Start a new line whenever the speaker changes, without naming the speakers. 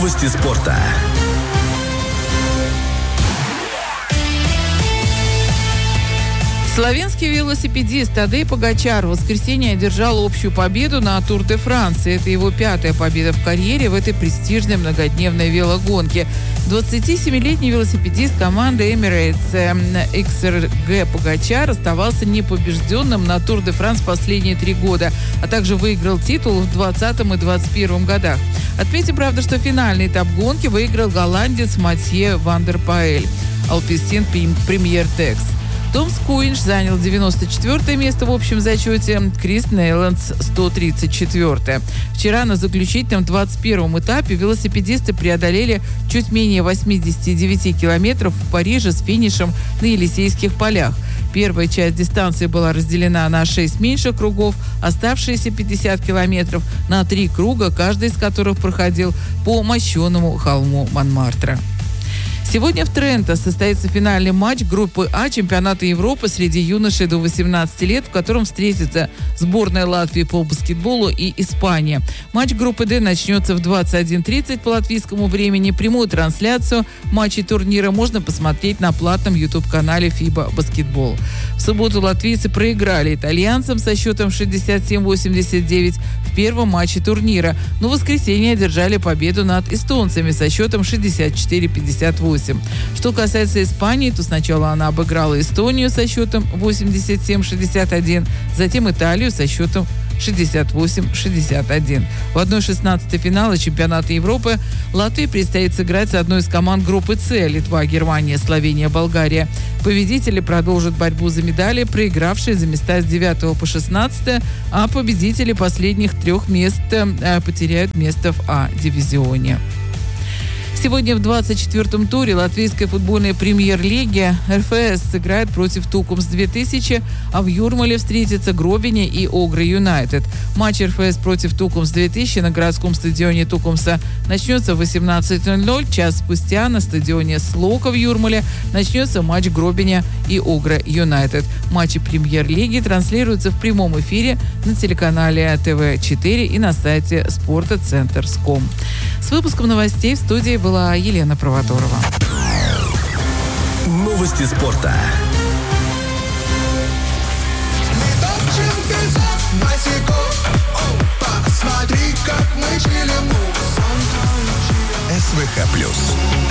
Новости спорта.
Словенский велосипедист Тадей Погачар в воскресенье одержал общую победу на Тур де Франс. Это его 5-я победа в карьере в этой престижной многодневной велогонке. 27-летний велосипедист команды Emirates XRG Погачар оставался непобежденным на Тур де Франс последние 3 года, а также выиграл титул в 2020 и 2021 годах. Отметим, правда, что финальный этап гонки выиграл голландец Матье Ван дер Паэль, Alpecin Premier Tex. Том Скуинш занял 94-е место в общем зачете, Крис Нейландс 134-е. Вчера на заключительном 21-м этапе велосипедисты преодолели чуть менее 89 километров в Париже с финишем на Елисейских полях. Первая часть дистанции была разделена на 6 меньших кругов, оставшиеся 50 километров на 3 круга, каждый из которых проходил по мощенному холму Монмартра. Сегодня в Тренто состоится финальный матч группы А чемпионата Европы среди юношей до 18 лет, в котором встретятся сборная Латвии по баскетболу и Испания. Матч группы Д начнется в 21:30 по латвийскому времени. Прямую трансляцию матчей турнира можно посмотреть на платном YouTube-канале FIBA Баскетбол. В субботу латвийцы проиграли итальянцам со счетом 67-89 в первом матче турнира, но в воскресенье одержали победу над эстонцами со счетом 64-58. Что касается Испании, то сначала она обыграла Эстонию со счетом 87-61, затем Италию со счетом 68-61. В 1/16 финала чемпионата Европы Латвии предстоит сыграть с одной из команд группы С: Литва, Германия, Словения, Болгария. Победители продолжат борьбу за медали, проигравшие за места с 9 по 16, а победители последних 3 мест потеряют место в А-дивизионе. Сегодня в 24-м туре латвийской футбольной премьер-лиги РФС сыграет против Тукумс-2000, а в Юрмале встретятся Гробине и Огры Юнайтед. Матч РФС против Тукумс-2000 на городском стадионе Тукумса начнется в 18:00. Час спустя на стадионе Слока в Юрмале начнется матч Гробине и Огры Юнайтед. Матчи премьер-лиги транслируются в прямом эфире на телеканале ТВ4 и на сайте sportacenters.com. С выпуском новостей в студии была Елена Провоторова.
Новости спорта. СВХ+.